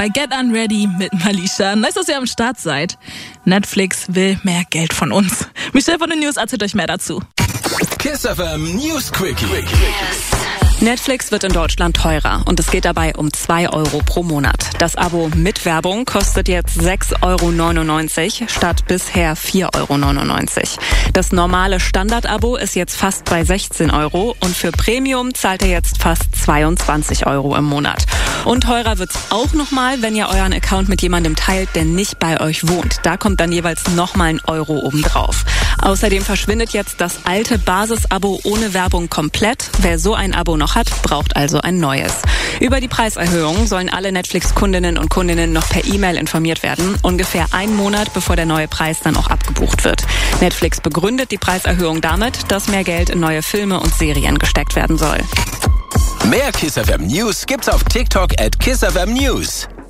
Bei Get Unready mit Malisha. Nice, dass ihr am Start seid. Netflix will mehr Geld von uns. Michelle von den News erzählt euch mehr dazu. Kiss FM News Quickie. Netflix wird in Deutschland teurer und es geht dabei um 2 Euro pro Monat. Das Abo mit Werbung kostet jetzt 6,99 Euro statt bisher 4,99 Euro. Das normale Standard-Abo ist jetzt fast bei 16 Euro und für Premium zahlt ihr jetzt fast 22 Euro im Monat. Und teurer wird's auch nochmal, wenn ihr euren Account mit jemandem teilt, der nicht bei euch wohnt. Da kommt dann jeweils nochmal 1 Euro obendrauf. Außerdem verschwindet jetzt das alte Basis-Abo ohne Werbung komplett. Wer so ein Abo noch hat, braucht also ein neues. Über die Preiserhöhung sollen alle Netflix-Kundinnen und Kundinnen noch per E-Mail informiert werden. Ungefähr 1 Monat, bevor der neue Preis dann auch abgebucht wird. Netflix begründet die Preiserhöhung damit, dass mehr Geld in neue Filme und Serien gesteckt werden soll. Mehr Kiss FM News gibt's auf TikTok @KissFM News.